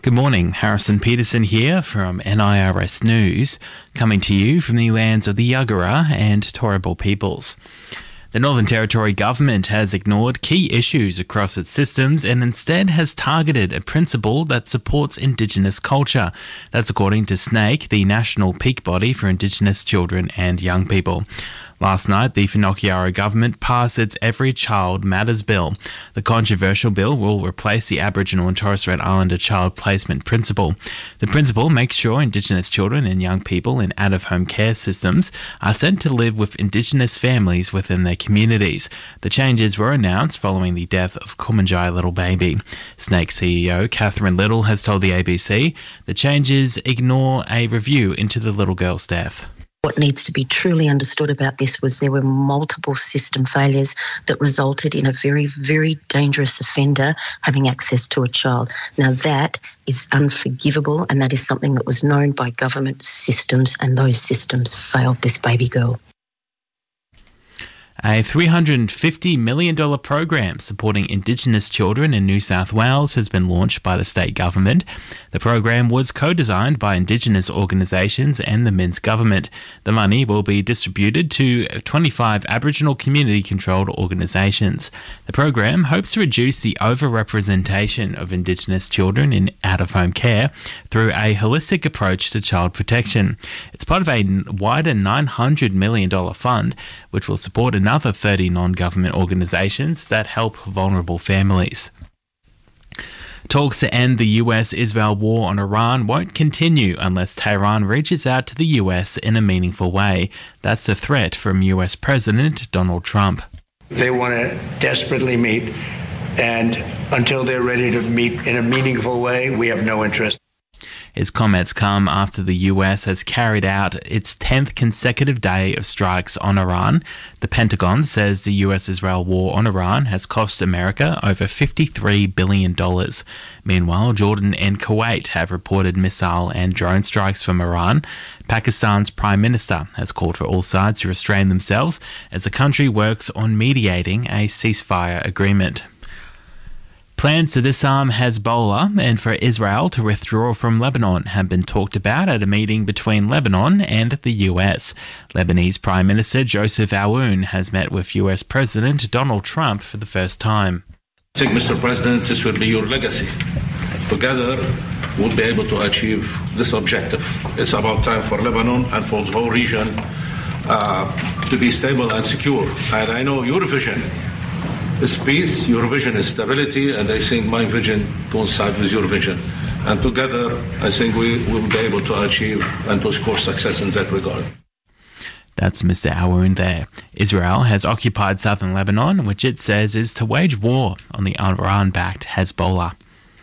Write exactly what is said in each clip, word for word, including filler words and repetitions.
Good morning, Harrison Peterson here from N I R S News, coming to you from the lands of the Yagara and Turrbal peoples. The Northern Territory government has ignored key issues across its systems and instead has targeted a principle that supports Indigenous culture. That's according to SNAICC, the national peak body for Indigenous children and young people. Last night, the Whanakiara government passed its Every Child Matters Bill. The controversial bill will replace the Aboriginal and Torres Strait Islander child placement principle. The principle makes sure Indigenous children and young people in out-of-home care systems are sent to live with Indigenous families within their communities. The changes were announced following the death of Kumanjai Little Baby. SNAICC C E O Catherine Little has told the A B C the changes ignore a review into the little girl's death. What needs to be truly understood about this was there were multiple system failures that resulted in a very, very dangerous offender having access to a child. Now that is unforgivable, and that is something that was known by government systems, and those systems failed this baby girl. A three hundred fifty million dollars program supporting Indigenous children in New South Wales has been launched by the state government. The program was co-designed by Indigenous organisations and the Minsk government. The money will be distributed to twenty-five Aboriginal community-controlled organisations. The program hopes to reduce the over-representation of Indigenous children in out-of-home care through a holistic approach to child protection. It's part of a wider nine hundred million dollars fund, which will support another thirty non-government organisations that help vulnerable families. Talks to end the U S-Israel war on Iran won't continue unless Tehran reaches out to the U S in a meaningful way. That's the threat from U S President Donald Trump. They want to desperately meet, and until they're ready to meet in a meaningful way, we have no interest. His comments come after the U S has carried out its tenth consecutive day of strikes on Iran. The Pentagon says the U S-Israel war on Iran has cost America over fifty-three billion dollars. Meanwhile, Jordan and Kuwait have reported missile and drone strikes from Iran. Pakistan's Prime Minister has called for all sides to restrain themselves as the country works on mediating a ceasefire agreement. Plans to disarm Hezbollah and for Israel to withdraw from Lebanon have been talked about at a meeting between Lebanon and the U S. Lebanese Prime Minister Joseph Aoun has met with U S President Donald Trump for the first time. I think, Mister President, this will be your legacy. Together, we'll be able to achieve this objective. It's about time for Lebanon and for the whole region uh, to be stable and secure. And I know your vision is peace, your vision is stability, and I think my vision coincides with your vision. And together, I think we will be able to achieve and to score success in that regard. That's Mister Aoun there. Israel has occupied southern Lebanon, which it says is to wage war on the Iran-backed Hezbollah.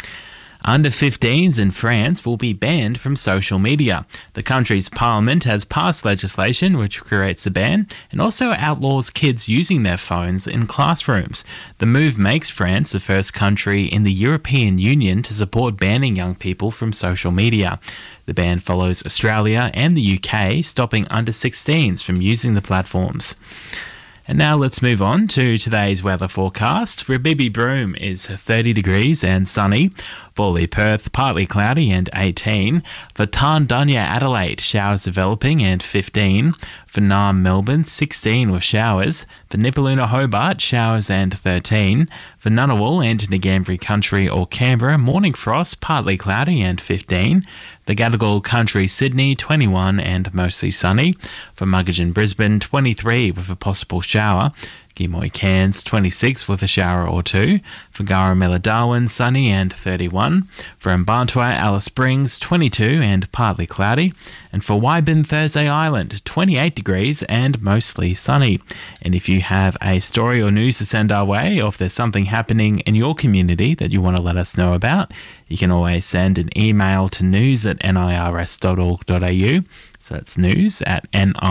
Under fifteens in France will be banned from social media. The country's parliament has passed legislation which creates a ban and also outlaws kids using their phones in classrooms. The move makes France the first country in the European Union to support banning young people from social media. The ban follows Australia and the U K stopping under sixteens from using the platforms. And now let's move on to today's weather forecast. For Bibi Broome is thirty degrees and sunny. Bawley Perth partly cloudy and eighteen. For Tarndunya Adelaide showers developing and fifteen. For Naarm Melbourne sixteen with showers. For Nipaluna Hobart showers and thirteen. For Ngunnawal and Ngambri Country or Canberra morning frost partly cloudy and fifteen. The Gadigal Country Sydney twenty-one and mostly sunny. For Muggeridge Brisbane twenty-three with a possible shower. Gimoy Cairns twenty-six with a shower or two. For Garamilla Darwin sunny and thirty-one. For Mbantua Alice Springs twenty-two and partly cloudy. And for Wyburn Thursday Island twenty-eight degrees and mostly sunny. And if you have a story or news to send our way, or if there's something happening in your community that you want to let us know about, you can always send an email to news at nirs dot org dot a u. So that's news at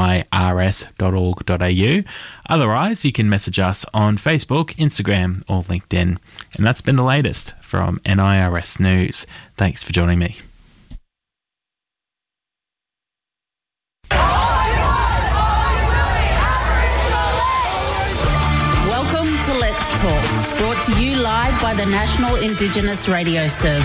nirs dot org dot a u. Otherwise, you can message us on Facebook, Instagram or LinkedIn. And that's been the latest from N I R S News. Thanks for joining me. Welcome to Let's Talk, brought to you live by the National Indigenous Radio Service.